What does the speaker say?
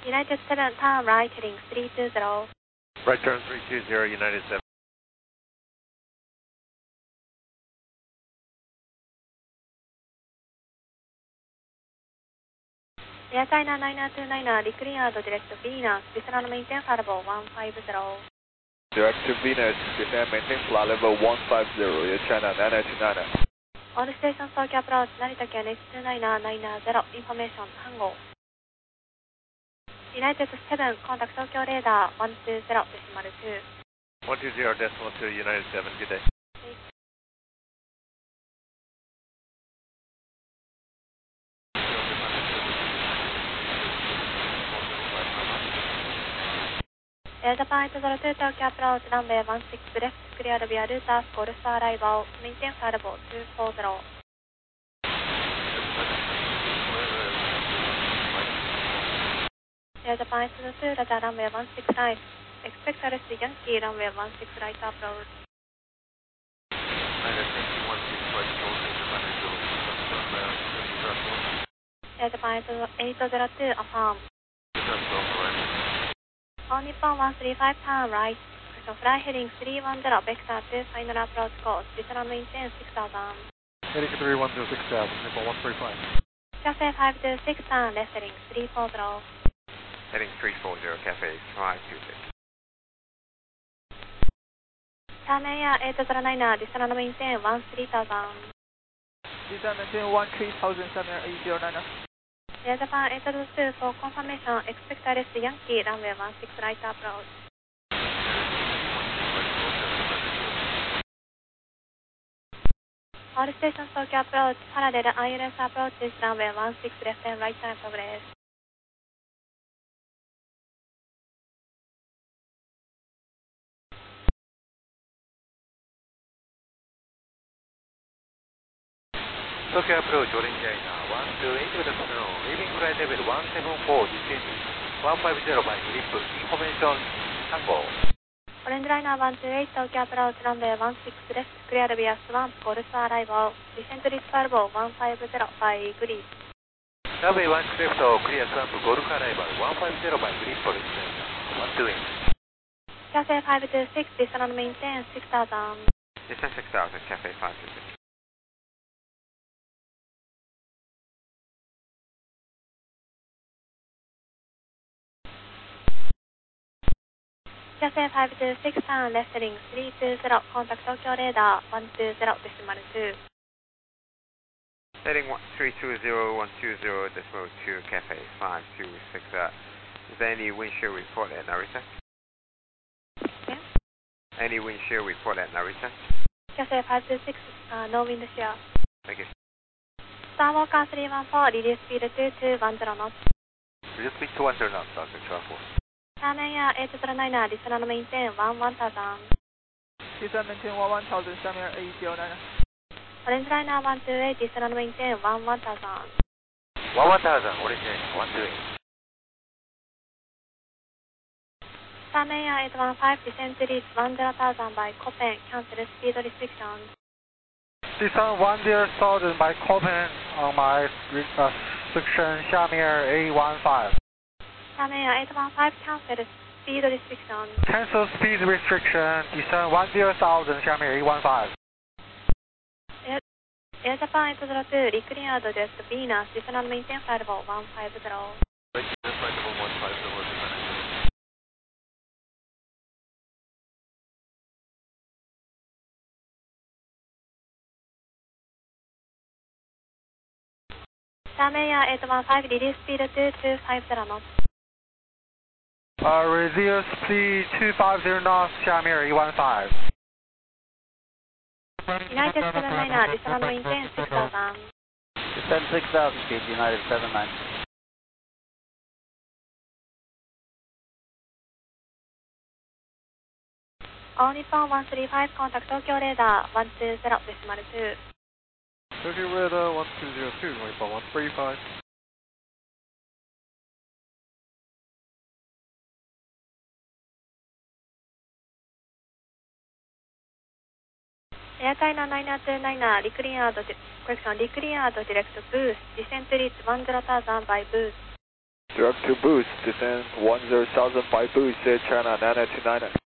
United 7, turn right, heading 320. Right turn 320, United 7. Air China 9929, declare the direct to Venus, descend maintain flight level 150. Direct to Venus, descend maintain flight level 150, Air China 9929. All stations Tokyo approach, Narita Ken H29990, information, Tango. United 7, contact Tokyo radar 120, decimal 2. 120, decimal 2, United 7, good day. Air Japan 802, Tokyo approach, runway 16 left, cleared via Ruta, Golf Star arrival, maintain flight level 240. Air Japan 802, Roger, runway 16 right, expect to arrest Yankee, runway 16 right approach. Air Japan 802, affirm. All Nippon 135, turn right. Question fly heading 310, vector 2, final approach course, descend maintain 6000. Heading 310, 6000, Nippon 135. Cafe 526, turn left heading 340. Heading 340, Cafe 526. Turn Air 809, descend maintain 13000. Descend maintain 13000, Air Japan 802, for confirmation, expect arrest Yankee, runway 16 right approach. All stations Tokyo approach, parallel ILS approaches, runway 16 left and right time progress. Tokyo approach, Orange China 128 with the snow, leaving flight level 174, descend 150 by grip, information, Tango. Orange Liner 128, Tokyo approach, runway 16 left, cleared via Swamp, Golf Star arrival, descent reach flight level 150 by grip. Runway 16 left, clear Swamp, Golf arrival 150 by grip, descend 128. Cafe 526, descend maintain 6000. Descend 6000, Cafe 526. Cafe 526, turn left heading 320, contact Tokyo radar 120, decimal 2. Heading 320, 120, decimal 2, Cafe 526. Is there any wind shear report at Narita? Okay. Any wind shear report at Narita? Cafe 526, no wind shear. Thank you. Star Walker 314, release speed 2210 knots. Reduce speed to 100 knots, Dr. 12. Turn Air 809, descend maintain 1000. Descend maintain 1000, 下面 A109。 Orange Liner 128, descend maintain 1000. 1000, Orange China 128. Turn Air 815, descent reach 10,000 by Copen, cancel speed restrictions. Descend 10,000 by Copen on my restriction, 下面 A15. Turn Air 815, cancel speed restrictions. Cancel speed restriction, descend 10,000, 下面 A15. Air Japan 802, declared direct Venus, descend maintain flight level 150. Turn Air 815, release speed 2250 knots. Reduce speed 250 knots, 下面 A15. United 79, descend maintain 6000. Descend 6000 feet, United 79. All Nippon 135, contact Tokyo radar 120, decimal 2. Tokyo radar 1202, Nippon 135. Air China 9929, declared direct boost, descent reach 10,000 by boost. Direct to boost, descend 10,000 by boost, China 9929.